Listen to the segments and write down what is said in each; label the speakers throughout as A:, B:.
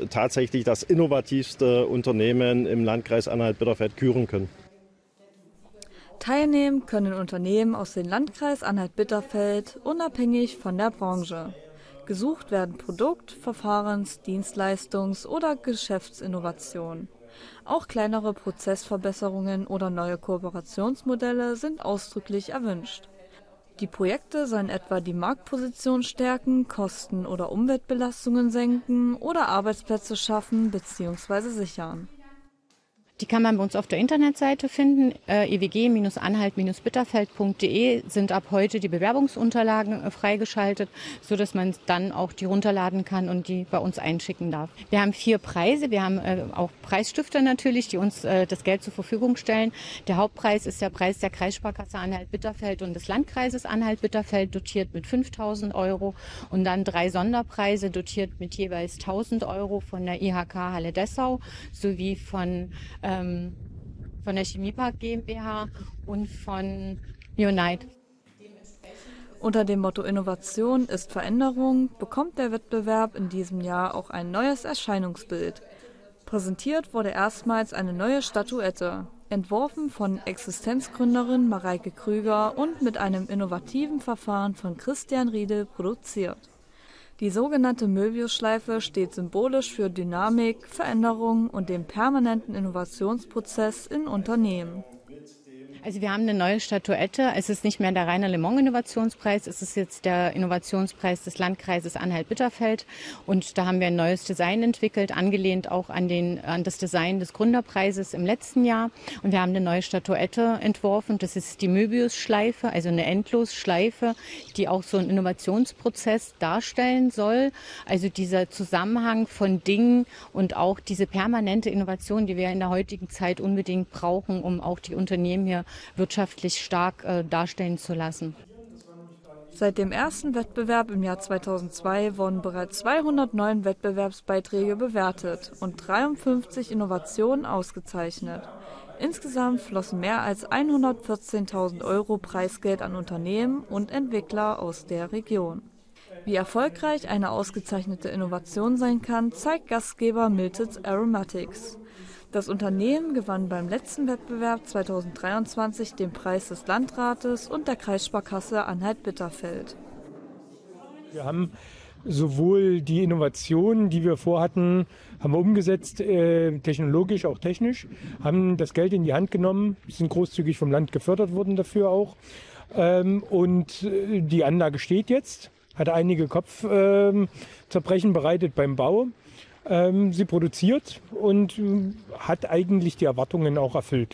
A: tatsächlich das innovativste Unternehmen im Landkreis Anhalt-Bitterfeld küren können.
B: Teilnehmen können Unternehmen aus dem Landkreis Anhalt-Bitterfeld unabhängig von der Branche. Gesucht werden Produkt-, Verfahrens-, Dienstleistungs- oder Geschäftsinnovationen. Auch kleinere Prozessverbesserungen oder neue Kooperationsmodelle sind ausdrücklich erwünscht. Die Projekte sollen etwa die Marktposition stärken, Kosten oder Umweltbelastungen senken oder Arbeitsplätze schaffen bzw. sichern.
C: Die kann man bei uns auf der Internetseite finden. ewg-anhalt-bitterfeld.de sind ab heute die Bewerbungsunterlagen freigeschaltet, sodass man dann auch die runterladen kann und die bei uns einschicken darf. Wir haben 4 Preise. Wir haben auch Preisstifter natürlich, die uns das Geld zur Verfügung stellen. Der Hauptpreis ist der Preis der Kreissparkasse Anhalt-Bitterfeld und des Landkreises Anhalt-Bitterfeld, dotiert mit 5.000 €. Und dann 3 Sonderpreise, dotiert mit jeweils 1.000 € von der IHK Halle Dessau sowie von der Chemiepark GmbH und von Unite.
B: Unter dem Motto Innovation ist Veränderung bekommt der Wettbewerb in diesem Jahr auch ein neues Erscheinungsbild. Präsentiert wurde erstmals eine neue Statuette, entworfen von Existenzgründerin Mareike Krüger und mit einem innovativen Verfahren von Christian Riedel produziert. Die sogenannte Möbius-Schleife steht symbolisch für Dynamik, Veränderung und den permanenten Innovationsprozess in Unternehmen.
C: Also wir haben eine neue Statuette. Es ist nicht mehr der reine Le Mans Innovationspreis, es ist jetzt der Innovationspreis des Landkreises Anhalt-Bitterfeld. Und da haben wir ein neues Design entwickelt, angelehnt auch an das Design des Gründerpreises im letzten Jahr. Und wir haben eine neue Statuette entworfen. Das ist die Möbius-Schleife, also eine Endlosschleife, die auch so einen Innovationsprozess darstellen soll. Also dieser Zusammenhang von Dingen und auch diese permanente Innovation, die wir in der heutigen Zeit unbedingt brauchen, um auch die Unternehmen hier wirtschaftlich stark darstellen zu lassen.
B: Seit dem ersten Wettbewerb im Jahr 2002 wurden bereits 209 Wettbewerbsbeiträge bewertet und 53 Innovationen ausgezeichnet. Insgesamt flossen mehr als 114.000 € Preisgeld an Unternehmen und Entwickler aus der Region. Wie erfolgreich eine ausgezeichnete Innovation sein kann, zeigt Gastgeber Miltitz Aromatics. Das Unternehmen gewann beim letzten Wettbewerb 2023 den Preis des Landrates und der Kreissparkasse Anhalt-Bitterfeld.
D: Wir haben sowohl die Innovationen, die wir vorhatten, haben wir umgesetzt, technologisch, auch technisch, haben das Geld in die Hand genommen, sind großzügig vom Land gefördert worden dafür auch. Und die Anlage steht jetzt, hat einige Kopfzerbrechen bereitet beim Bau. Sie produziert und hat eigentlich die Erwartungen auch erfüllt.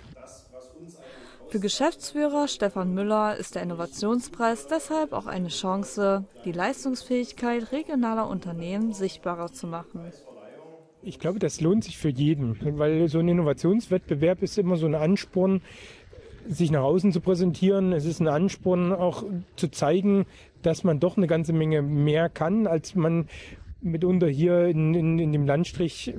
B: Für Geschäftsführer Stefan Müller ist der Innovationspreis deshalb auch eine Chance, die Leistungsfähigkeit regionaler Unternehmen sichtbarer zu machen.
D: Ich glaube, das lohnt sich für jeden, weil so ein Innovationswettbewerb ist immer so ein Ansporn, sich nach außen zu präsentieren. Es ist ein Ansporn auch zu zeigen, dass man doch eine ganze Menge mehr kann, als man mitunter hier in dem Landstrich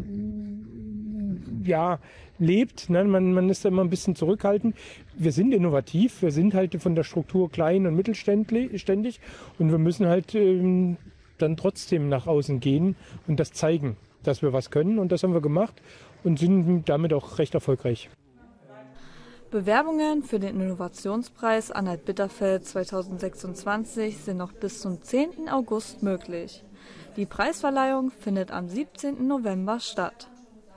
D: lebt. Ne? Man ist da immer ein bisschen zurückhaltend. Wir sind innovativ, wir sind halt von der Struktur klein und mittelständig und wir müssen halt dann trotzdem nach außen gehen und das zeigen, dass wir was können, und das haben wir gemacht und sind damit auch recht erfolgreich.
B: Bewerbungen für den Innovationspreis Anhalt-Bitterfeld 2026 sind noch bis zum 10. August möglich. Die Preisverleihung findet am 17. November statt.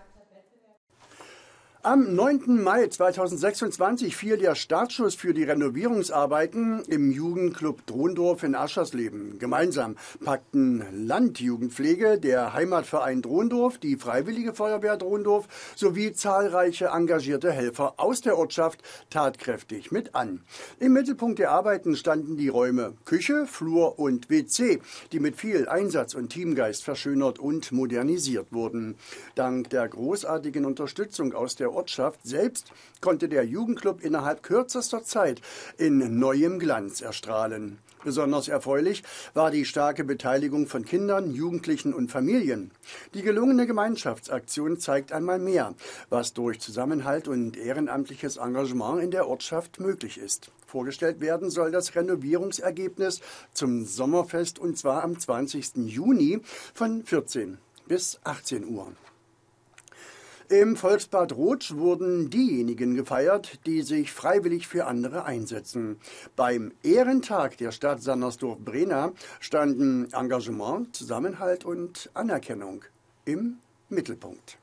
E: Am 9. Mai 2026 fiel der Startschuss für die Renovierungsarbeiten im Jugendclub Drondorf in Aschersleben. Gemeinsam packten Landjugendpflege, der Heimatverein Drondorf, die Freiwillige Feuerwehr Drondorf sowie zahlreiche engagierte Helfer aus der Ortschaft tatkräftig mit an. Im Mittelpunkt der Arbeiten standen die Räume Küche, Flur und WC, die mit viel Einsatz und Teamgeist verschönert und modernisiert wurden. Dank der großartigen Unterstützung aus der Ortschaft selbst konnte der Jugendclub innerhalb kürzester Zeit in neuem Glanz erstrahlen. Besonders erfreulich war die starke Beteiligung von Kindern, Jugendlichen und Familien. Die gelungene Gemeinschaftsaktion zeigt einmal mehr, was durch Zusammenhalt und ehrenamtliches Engagement in der Ortschaft möglich ist. Vorgestellt werden soll das Renovierungsergebnis zum Sommerfest, und zwar am 20. Juni von 14 bis 18 Uhr. Im Volksbad Rotsch wurden diejenigen gefeiert, die sich freiwillig für andere einsetzen. Beim Ehrentag der Stadt Sandersdorf-Brena standen Engagement, Zusammenhalt und Anerkennung im Mittelpunkt.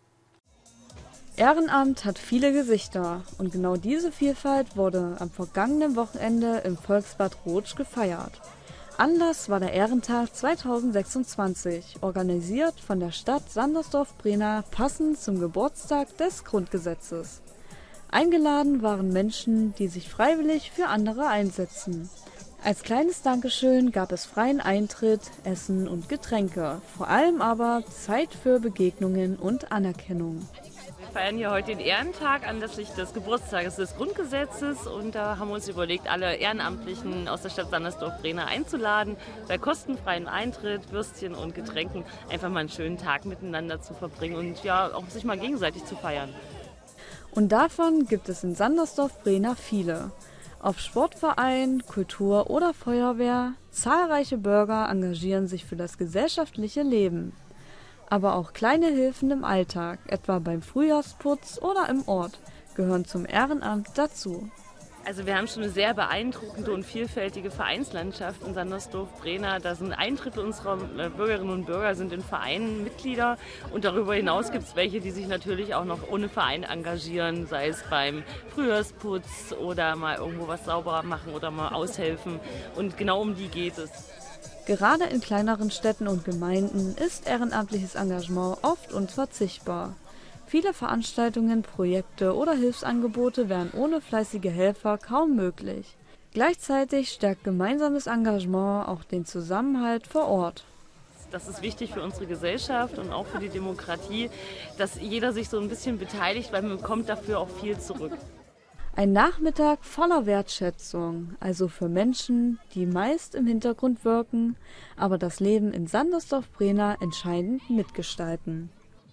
B: Ehrenamt hat viele Gesichter und genau diese Vielfalt wurde am vergangenen Wochenende im Volksbad Rotsch gefeiert. Anlass war der Ehrentag 2026, organisiert von der Stadt Sandersdorf-Brena passend zum Geburtstag des Grundgesetzes. Eingeladen waren Menschen, die sich freiwillig für andere einsetzen. Als kleines Dankeschön gab es freien Eintritt, Essen und Getränke, vor allem aber Zeit für Begegnungen und Anerkennung.
F: Wir feiern hier heute den Ehrentag anlässlich des Geburtstages des Grundgesetzes und da haben wir uns überlegt, alle Ehrenamtlichen aus der Stadt Sandersdorf-Brena einzuladen, bei kostenfreiem Eintritt, Würstchen und Getränken einfach mal einen schönen Tag miteinander zu verbringen und ja auch sich mal gegenseitig zu feiern.
B: Und davon gibt es in Sandersdorf-Brena viele. Ob Sportverein, Kultur oder Feuerwehr, zahlreiche Bürger engagieren sich für das gesellschaftliche Leben. Aber auch kleine Hilfen im Alltag, etwa beim Frühjahrsputz oder im Ort, gehören zum Ehrenamt dazu.
F: Also wir haben schon eine sehr beeindruckende und vielfältige Vereinslandschaft in Sandersdorf-Brena. Da sind 1/3 unserer Bürgerinnen und Bürger sind in Vereinen Mitglieder und darüber hinaus gibt es welche, die sich natürlich auch noch ohne Verein engagieren, sei es beim Frühjahrsputz oder mal irgendwo was sauber machen oder mal aushelfen und genau um die geht es.
B: Gerade in kleineren Städten und Gemeinden ist ehrenamtliches Engagement oft unverzichtbar. Viele Veranstaltungen, Projekte oder Hilfsangebote wären ohne fleißige Helfer kaum möglich. Gleichzeitig stärkt gemeinsames Engagement auch den Zusammenhalt vor Ort.
F: Das ist wichtig für unsere Gesellschaft und auch für die Demokratie, dass jeder sich so ein bisschen beteiligt, weil man bekommt dafür auch viel zurück.
B: Ein Nachmittag voller Wertschätzung, also für Menschen, die meist im Hintergrund wirken, aber das Leben in Sandersdorf-Brena entscheidend mitgestalten.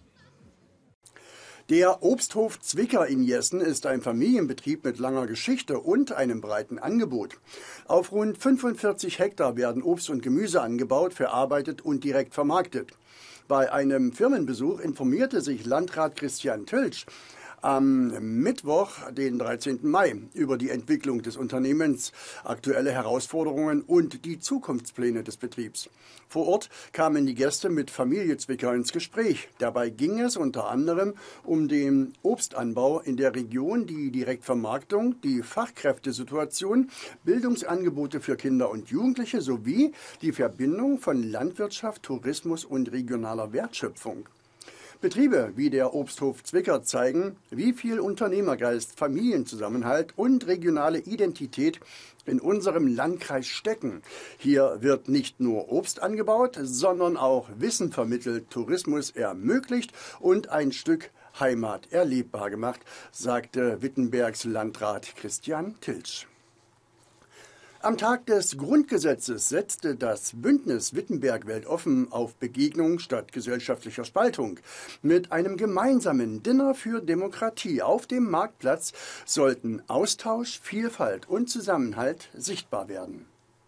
E: Der Obsthof Zwicker in Jessen ist ein Familienbetrieb mit langer Geschichte und einem breiten Angebot. Auf rund 45 Hektar werden Obst und Gemüse angebaut, verarbeitet und direkt vermarktet. Bei einem Firmenbesuch informierte sich Landrat Christian Tilsch am Mittwoch, den 13. Mai, über die Entwicklung des Unternehmens, aktuelle Herausforderungen und die Zukunftspläne des Betriebs. Vor Ort kamen die Gäste mit Familie Zwicker ins Gespräch. Dabei ging es unter anderem um den Obstanbau in der Region, die Direktvermarktung, die Fachkräftesituation, Bildungsangebote für Kinder und Jugendliche sowie die Verbindung von Landwirtschaft, Tourismus und regionaler Wertschöpfung. Betriebe wie der Obsthof Zwicker zeigen, wie viel Unternehmergeist, Familienzusammenhalt und regionale Identität in unserem Landkreis stecken. Hier wird nicht nur Obst angebaut, sondern auch Wissen vermittelt, Tourismus ermöglicht und ein Stück Heimat erlebbar gemacht, sagte Wittenbergs Landrat Christian Tilsch. Am Tag des Grundgesetzes setzte das Bündnis Wittenberg weltoffen auf Begegnung statt gesellschaftlicher Spaltung. Mit einem gemeinsamen Dinner für Demokratie auf dem Marktplatz sollten Austausch, Vielfalt und Zusammenhalt sichtbar werden.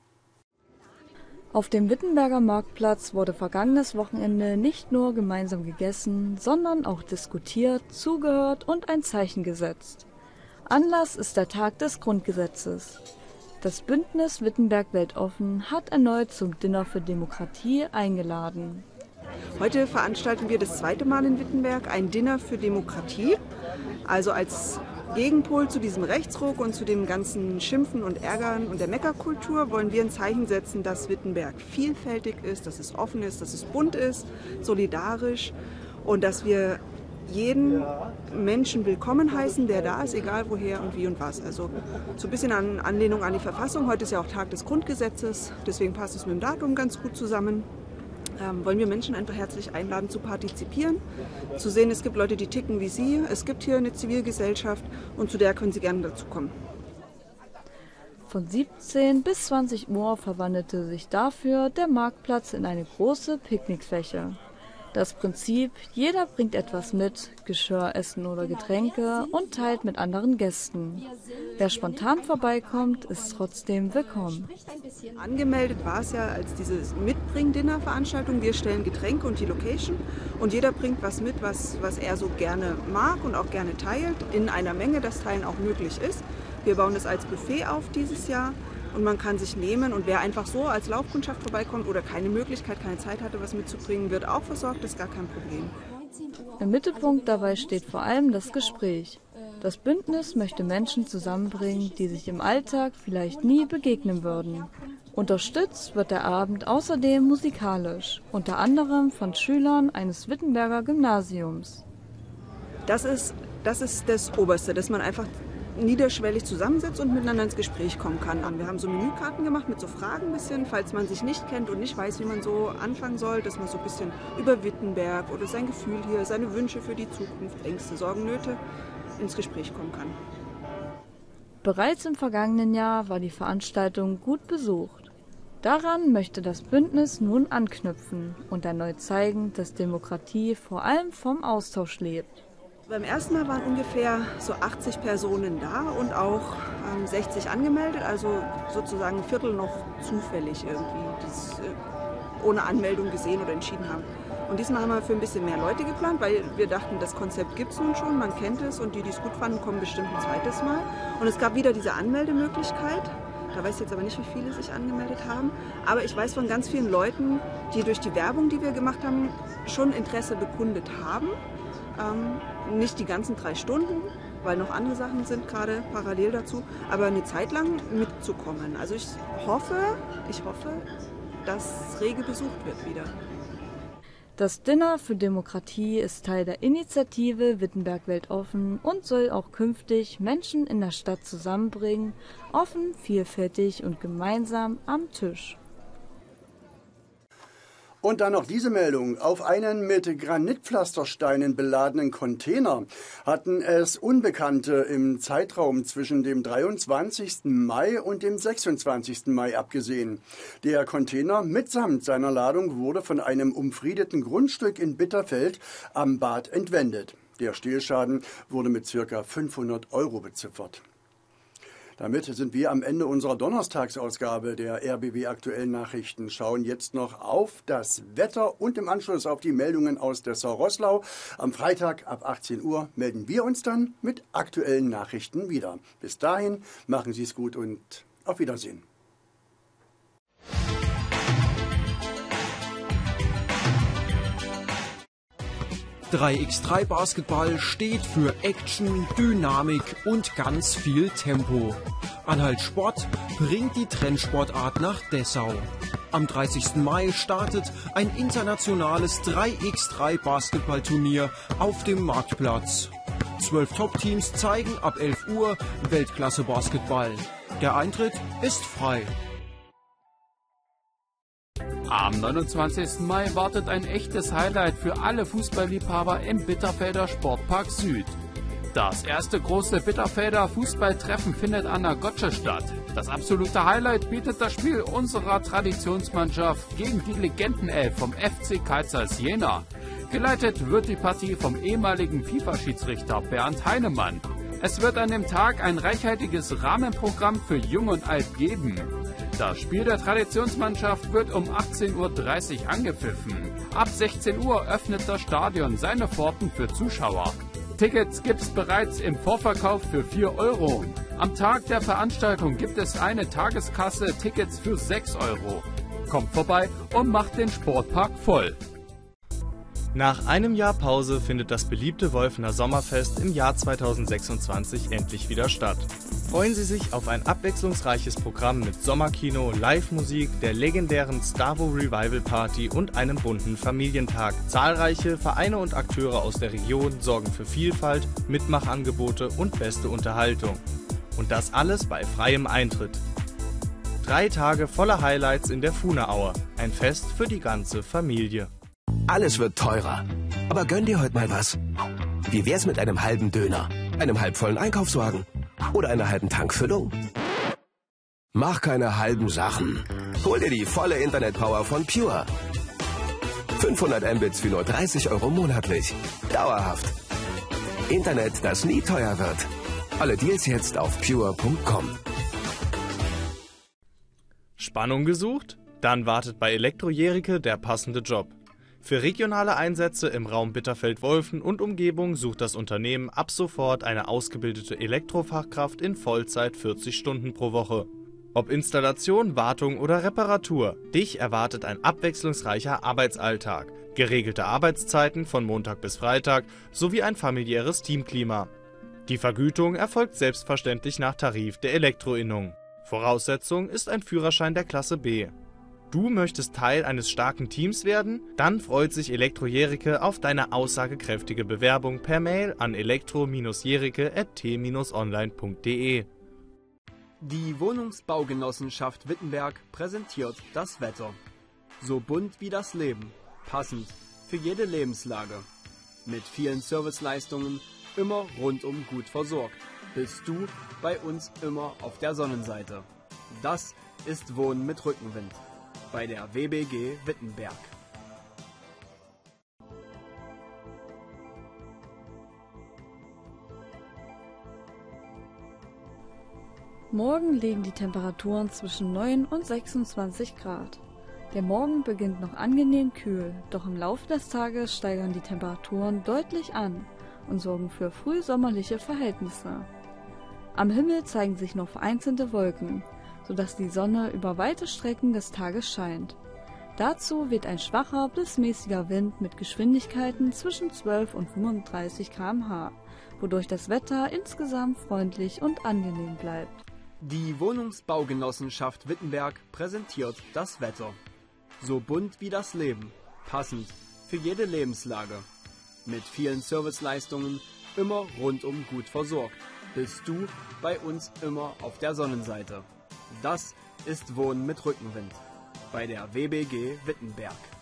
B: Auf dem Wittenberger Marktplatz wurde vergangenes Wochenende nicht nur gemeinsam gegessen, sondern auch diskutiert, zugehört und ein Zeichen gesetzt. Anlass ist der Tag des Grundgesetzes. Das Bündnis Wittenberg weltoffen hat erneut zum Dinner für Demokratie eingeladen.
G: Heute veranstalten wir das zweite Mal in Wittenberg ein Dinner für Demokratie. Also als Gegenpol zu diesem Rechtsruck und zu dem ganzen Schimpfen und Ärgern und der Meckerkultur wollen wir ein Zeichen setzen, dass Wittenberg vielfältig ist, dass es offen ist, dass es bunt ist, solidarisch und dass wir jeden Menschen willkommen heißen, der da ist, egal woher und wie und was. Also so ein bisschen an Anlehnung an die Verfassung. Heute ist ja auch Tag des Grundgesetzes, deswegen passt es mit dem Datum ganz gut zusammen. Wollen wir Menschen einfach herzlich einladen zu partizipieren, zu sehen, es gibt Leute, die ticken wie Sie, es gibt hier eine Zivilgesellschaft und zu der können Sie gerne dazukommen.
B: Von 17 bis 20 Uhr verwandelte sich dafür der Marktplatz in eine große Picknickfläche. Das Prinzip, jeder bringt etwas mit, Geschirr, Essen oder Getränke und teilt mit anderen Gästen. Wer spontan vorbeikommt, ist trotzdem willkommen.
G: Angemeldet war es ja als diese Mitbring-Dinner-Veranstaltung. Wir stellen Getränke und die Location und jeder bringt was mit, was er so gerne mag und auch gerne teilt, in einer Menge, dass Teilen auch möglich ist. Wir bauen es als Buffet auf dieses Jahr. Und man kann sich nehmen und wer einfach so als Laufkundschaft vorbeikommt oder keine Möglichkeit, keine Zeit hatte, was mitzubringen, wird auch versorgt, ist gar kein Problem.
B: Im Mittelpunkt dabei steht vor allem das Gespräch. Das Bündnis möchte Menschen zusammenbringen, die sich im Alltag vielleicht nie begegnen würden. Unterstützt wird der Abend außerdem musikalisch, unter anderem von Schülern eines Wittenberger Gymnasiums.
G: Das ist das Oberste, dass man einfach niederschwellig zusammensetzt und miteinander ins Gespräch kommen kann. Wir haben so Menükarten gemacht mit so Fragen ein bisschen, falls man sich nicht kennt und nicht weiß, wie man so anfangen soll, dass man so ein bisschen über Wittenberg oder sein Gefühl hier, seine Wünsche für die Zukunft, Ängste, Sorgen, Nöte ins Gespräch kommen kann.
B: Bereits im vergangenen Jahr war die Veranstaltung gut besucht. Daran möchte das Bündnis nun anknüpfen und erneut zeigen, dass Demokratie vor allem vom Austausch lebt.
G: Beim ersten Mal waren ungefähr so 80 Personen da und auch 60 angemeldet, also sozusagen ein Viertel noch zufällig irgendwie, die es ohne Anmeldung gesehen oder entschieden haben. Und diesmal haben wir für ein bisschen mehr Leute geplant, weil wir dachten, das Konzept gibt es nun schon, man kennt es und die es gut fanden, kommen bestimmt ein zweites Mal. Und es gab wieder diese Anmeldemöglichkeit. Da weiß ich jetzt aber nicht, wie viele sich angemeldet haben. Aber ich weiß von ganz vielen Leuten, die durch die Werbung, die wir gemacht haben, schon Interesse bekundet haben. Nicht die ganzen 3 Stunden, weil noch andere Sachen sind gerade parallel dazu, aber eine Zeit lang mitzukommen. Also ich hoffe, dass rege besucht wird wieder.
B: Das Dinner für Demokratie ist Teil der Initiative Wittenberg weltoffen und soll auch künftig Menschen in der Stadt zusammenbringen, offen, vielfältig und gemeinsam am Tisch.
E: Und dann noch diese Meldung. Auf einen mit Granitpflastersteinen beladenen Container hatten es Unbekannte im Zeitraum zwischen dem 23. Mai und dem 26. Mai abgesehen. Der Container mitsamt seiner Ladung wurde von einem umfriedeten Grundstück in Bitterfeld am Bad entwendet. Der Stillschaden wurde mit ca. 500 € beziffert. Damit sind wir am Ende unserer Donnerstagsausgabe der RBB Aktuellen Nachrichten. Schauen jetzt noch auf das Wetter und im Anschluss auf die Meldungen aus Dessau-Roßlau. Am Freitag ab 18 Uhr melden wir uns dann mit aktuellen Nachrichten wieder. Bis dahin machen Sie es gut und auf Wiedersehen.
H: .3x3 Basketball steht für Action, Dynamik und ganz viel Tempo. Anhalt Sport bringt die Trendsportart nach Dessau. Am 30. Mai startet ein internationales 3x3 Basketballturnier auf dem Marktplatz. 12 Top-Teams zeigen ab 11 Uhr Weltklasse Basketball. Der Eintritt ist frei.
I: Am 29. Mai wartet ein echtes Highlight für alle Fußballliebhaber im Bitterfelder Sportpark Süd. Das erste große Bitterfelder Fußballtreffen findet an der Gotsche statt. Das absolute Highlight bietet das Spiel unserer Traditionsmannschaft gegen die Legendenelf vom FC Kaisers Jena. Geleitet wird die Partie vom ehemaligen FIFA-Schiedsrichter Bernd Heinemann. Es wird an dem Tag ein reichhaltiges Rahmenprogramm für Jung und Alt geben. Das Spiel der Traditionsmannschaft wird um 18:30 Uhr angepfiffen. Ab 16 Uhr öffnet das Stadion seine Pforten für Zuschauer. Tickets gibt's bereits im Vorverkauf für 4 €. Am Tag der Veranstaltung gibt es eine Tageskasse, Tickets für 6 €. Kommt vorbei und macht den Sportpark voll.
J: Nach einem Jahr Pause findet das beliebte Wolfener Sommerfest im Jahr 2026 endlich wieder statt. Freuen Sie sich auf ein abwechslungsreiches Programm mit Sommerkino, Live-Musik, der legendären Stavo Revival Party und einem bunten Familientag. Zahlreiche Vereine und Akteure aus der Region sorgen für Vielfalt, Mitmachangebote und beste Unterhaltung. Und das alles bei freiem Eintritt. 3 Tage voller Highlights in der Fuhne-Aue. Ein Fest für die ganze Familie.
K: Alles wird teurer. Aber gönn dir heute mal was. Wie wär's mit einem halben Döner, einem halbvollen Einkaufswagen oder einer halben Tankfüllung? Mach keine halben Sachen. Hol dir die volle Internetpower von Pure. 500 Mbits für nur 30 € monatlich. Dauerhaft. Internet, das nie teuer wird. Alle Deals jetzt auf pure.com.
J: Spannung gesucht? Dann wartet bei Elektro Jericke der passende Job. Für regionale Einsätze im Raum Bitterfeld-Wolfen und Umgebung sucht das Unternehmen ab sofort eine ausgebildete Elektrofachkraft in Vollzeit 40 Stunden pro Woche. Ob Installation, Wartung oder Reparatur, dich erwartet ein abwechslungsreicher Arbeitsalltag, geregelte Arbeitszeiten von Montag bis Freitag sowie ein familiäres Teamklima. Die Vergütung erfolgt selbstverständlich nach Tarif der Elektroinnung. Voraussetzung ist ein Führerschein der Klasse B. Du möchtest Teil eines starken Teams werden? Dann freut sich Elektro Jericke auf deine aussagekräftige Bewerbung per Mail an elektro-jericke@t-online.de.
H: Die Wohnungsbaugenossenschaft Wittenberg präsentiert das Wetter. So bunt wie das Leben, passend für jede Lebenslage. Mit vielen Serviceleistungen, immer rundum gut versorgt. Bist du bei uns immer auf der Sonnenseite. Das ist Wohnen mit Rückenwind bei der WBG Wittenberg.
B: Morgen liegen die Temperaturen zwischen 9 und 26 Grad. Der Morgen beginnt noch angenehm kühl, doch im Laufe des Tages steigern die Temperaturen deutlich an und sorgen für frühsommerliche Verhältnisse. Am Himmel zeigen sich noch vereinzelte Wolken, sodass die Sonne über weite Strecken des Tages scheint. Dazu weht ein schwacher bis mäßiger Wind mit Geschwindigkeiten zwischen 12 und 35 km/h, wodurch das Wetter insgesamt freundlich und angenehm bleibt.
H: Die Wohnungsbaugenossenschaft Wittenberg präsentiert das Wetter. So bunt wie das Leben, passend für jede Lebenslage. Mit vielen Serviceleistungen, immer rundum gut versorgt. Bist du bei uns immer auf der Sonnenseite. Das ist Wohnen mit Rückenwind bei der WBG Wittenberg.